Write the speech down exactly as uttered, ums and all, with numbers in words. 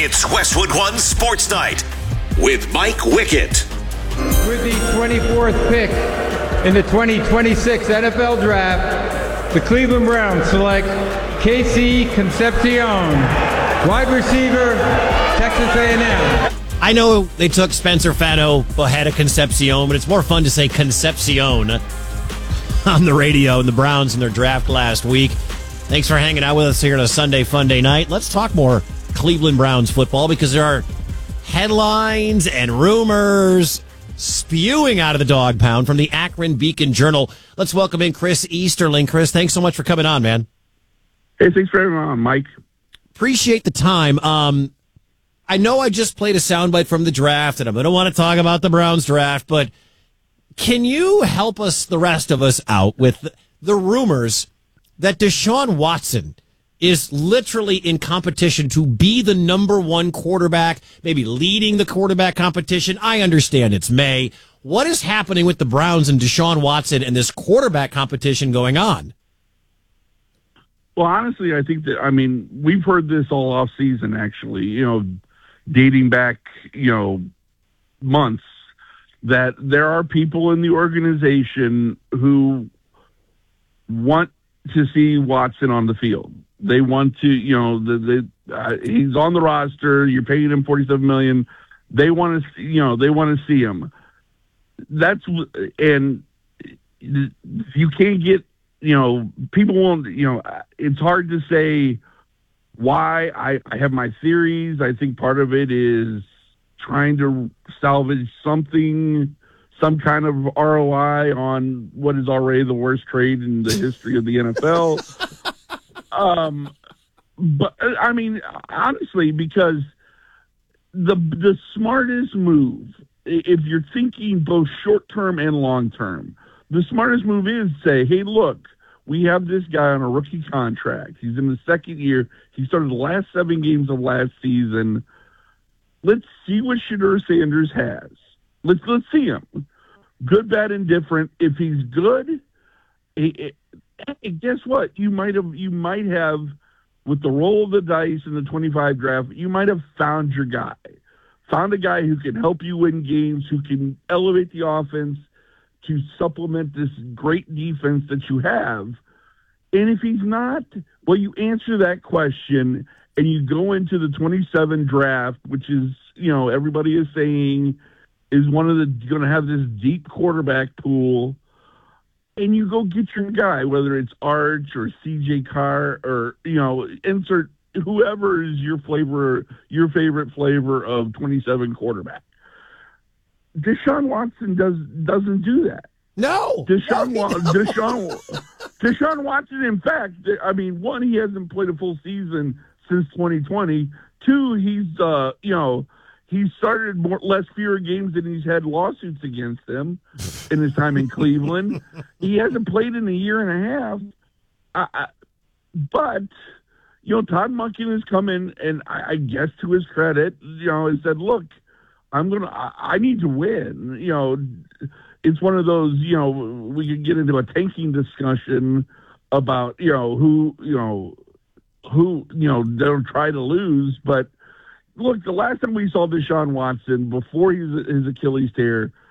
It's Westwood One Sports Night with Mike Wickett. With the twenty-fourth pick in the twenty twenty-six N F L Draft, the Cleveland Browns select Casey Concepcion, wide receiver, Texas A and M. I know they took Spencer Fano ahead of Concepcion, but it's more fun to say Concepcion on the radio and the Browns in their draft last week. Thanks for hanging out with us here on a Sunday Funday night. Let's talk more Cleveland Browns football because there are headlines and rumors spewing out of the dog pound from the Akron Beacon Journal. Let's welcome in Chris Easterling. Chris, thanks so much for coming on, man. Hey, thanks for having me on, Mike. Appreciate the time. Um, I know I just played a soundbite from the draft, and I'm going to want to talk about the Browns draft, but can you help us, the rest of us, out with the rumors that Deshaun Watson is literally in competition to be the number one quarterback, maybe leading the quarterback competition? I understand it's May. What is happening with the Browns and Deshaun Watson and this quarterback competition going on? Well, honestly, I think that, I mean, we've heard this all off season, actually, you know, dating back, you know, months, that there are people in the organization who want to see Watson on the field. They want to, you know, the, the uh, he's on the roster. You're paying him forty-seven million dollars. They want to, you know, they want to see him. That's, and you can't get, you know, people won't, you know, it's hard to say why. I, I have my theories. I think part of it is trying to salvage something, some kind of R O I on what is already the worst trade in the history of the N F L. um, but I mean, honestly, because the the smartest move, if you're thinking both short term and long term, the smartest move is say, hey, look, we have this guy on a rookie contract. He's in the second year. He started the last seven games of last season. Let's see what Shedeur Sanders has. Let's let's see him. Good, bad, and different. If he's good, it, it, guess what? You might have you might have with the roll of the dice in the twenty-five draft. You might have found your guy, found a guy who can help you win games, who can elevate the offense to supplement this great defense that you have. And if he's not, well, you answer that question and you go into the twenty-seven draft, which is, you know, everybody is saying is one of the going to have this deep quarterback pool, and you go get your guy, whether it's Arch or C J Carr or, you know, insert whoever is your flavor, your favorite flavor of twenty-seven quarterback. Deshaun Watson does doesn't do that. No, Deshaun no, Deshaun Deshaun Watson. In fact, I mean, one, he hasn't played a full season since twenty twenty. Two, he's uh, you know. He started more, less fewer games than he's had lawsuits against him in his time in Cleveland. He hasn't played in a year and a half. I, I, but, you know, Todd Monken has come in, and I, I guess to his credit, you know, has said, look, I'm going to, I need to win. You know, it's one of those, you know, we could get into a tanking discussion about, you know, who, you know, who, you know, they'll try to lose, but look, the last time we saw Deshaun Watson before his, his Achilles tear,